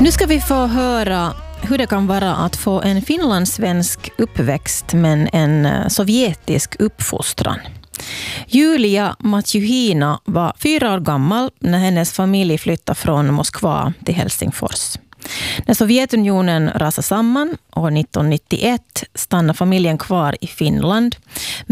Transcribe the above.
Nu ska vi få höra hur det kan vara att få en finlandssvensk uppväxt men en sovjetisk uppfostran. Julia Matjuhina var 4 år gammal när hennes familj flyttade från Moskva till Helsingfors. När Sovjetunionen rasade samman år 1991 stannade familjen kvar i Finland.